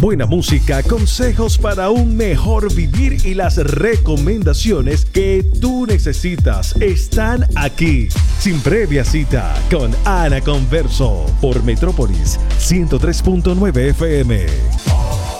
buena música, consejos para un mejor vivir y las recomendaciones que tú necesitas están aquí. Sin previa cita con Ana Converso por Metrópolis 103.9 FM.